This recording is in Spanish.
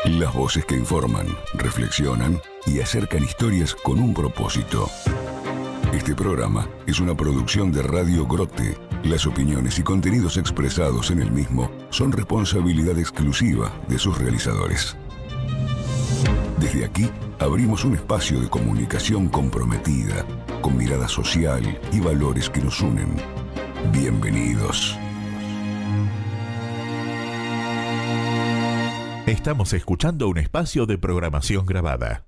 Las voces que informan, reflexionan y acercan historias con un propósito. Este programa es una producción de Radio Grote. Las opiniones y contenidos expresados en el mismo son responsabilidad exclusiva de sus realizadores. Desde aquí abrimos un espacio de comunicación comprometida, con mirada social y valores que nos unen. Bienvenidos. Estamos escuchando un espacio de programación grabada.